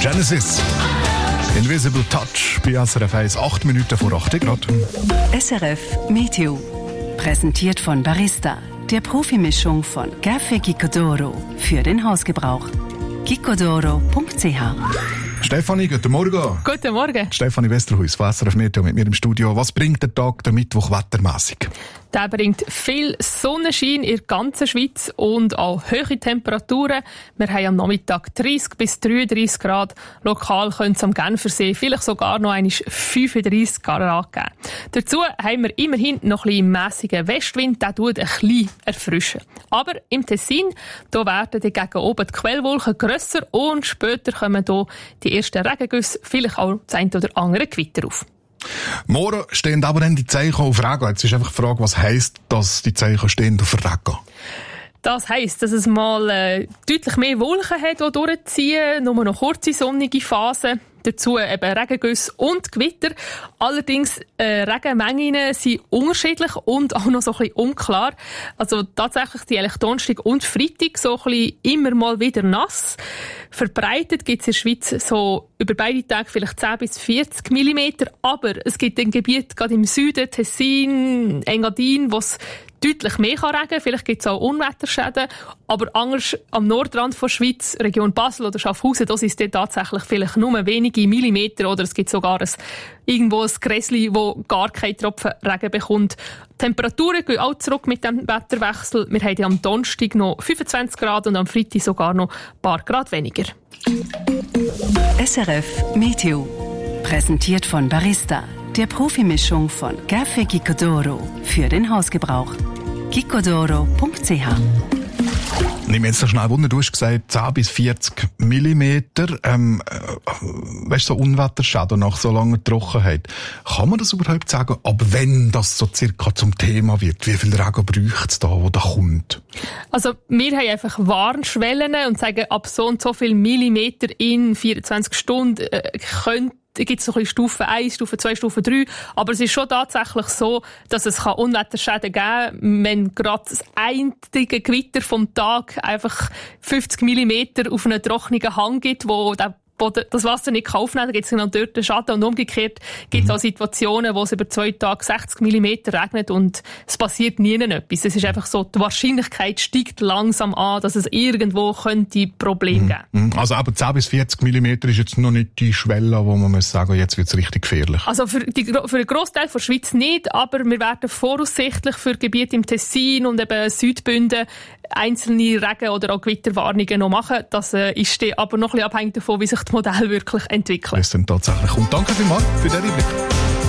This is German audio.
Genesis. Invisible Touch bei SRF 1, 8 Minuten vor 8 Grad. SRF Meteo. Präsentiert von Barista, der Profimischung von Café Gicodoro für den Hausgebrauch. gicodoro.ch. Stefanie, guten Morgen. Guten Morgen. Stefanie Westerhuis von SRF Meteo mit mir im Studio. Was bringt der Tag, der Mittwoch, wettermässig? Der bringt viel Sonnenschein in der ganzen Schweiz und auch hohe Temperaturen. Wir haben am Nachmittag 30 bis 33 Grad. Lokal könnte es am Genfersee vielleicht sogar noch 35 Grad geben. Dazu haben wir immerhin noch ein bisschen mässigen Westwind, der tut ein bisschen erfrischen. Aber im Tessin, da werden die gegen oben die Quellwolken grösser und später kommen hier die ersten Regengüsse, vielleicht auch das eine oder andere Gewitter auf. Morgen stehen aber dann die Zeichen auf Regen. Jetzt ist einfach die Frage, was heisst, dass die Zeichen stehen auf Regen? Das heisst, dass es mal deutlich mehr Wolken hat, die durchziehen, nur noch kurze sonnige Phasen. Dazu eben Regengüsse und Gewitter. Allerdings, Regenmengen sind unterschiedlich und auch noch so ein bisschen unklar. Also tatsächlich die Donnerstag und Freitag so ein bisschen immer mal wieder nass. Verbreitet gibt es in der Schweiz so über beide Tage vielleicht 10 bis 40 mm. Aber es gibt ein Gebiet, gerade im Süden, Tessin, Engadin, wo es deutlich mehr regnen kann. Vielleicht gibt es auch Unwetterschäden. Aber anders am Nordrand der Schweiz, Region Basel oder Schaffhausen, da sind es tatsächlich vielleicht nur wenige Millimeter oder es gibt sogar irgendwo ein Gräsli, wo gar keinen Tropfen Regen bekommt. Die Temperaturen gehen auch zurück mit dem Wetterwechsel. Wir haben am Donnerstag noch 25 Grad und am Freitag sogar noch ein paar Grad weniger. SRF Meteo. Präsentiert von Barista, der Profimischung von Café Gicodoro für den Hausgebrauch. gicodoro.ch. Nimm jetzt so schnell Wunder, du hast gesagt 10 bis 40 Millimeter. Weißt du, so Unwetterschäden nach so langer Trockenheit. Kann man das überhaupt sagen, ab wenn das so circa zum Thema wird? Wie viel Regen braucht es da, wo da kommt? Also, wir haben einfach Warnschwellen und sagen, ab so und so viel Millimeter in 24 Stunden gibt es so ein bisschen Stufe 1, Stufe 2, Stufe 3. Aber es ist schon tatsächlich so, dass es Unwetterschäden geben kann, wenn gerade das einzige Gewitter vom Tag einfach 50 mm auf einen trockenen Hang gibt, wo das Wasser nicht aufnehmen kann, da gibt es dann dort einen Schaden. Und umgekehrt gibt es auch Situationen, wo es über 2 Tage 60 mm regnet und es passiert nie etwas. Es ist einfach so, die Wahrscheinlichkeit steigt langsam an, dass es irgendwo könnte Probleme geben. Also aber 10 bis 40 mm ist jetzt noch nicht die Schwelle, wo man muss sagen, jetzt wird es richtig gefährlich. Also für einen Grossteil der Schweiz nicht, aber wir werden voraussichtlich für Gebiete im Tessin und eben Südbünden einzelne Regen- oder auch Gewitterwarnungen noch machen. Das ist aber noch ein bisschen abhängig davon, wie sich das Modell wirklich entwickelt. Das ist dann tatsächlich. Und danke vielmals für den Einblick.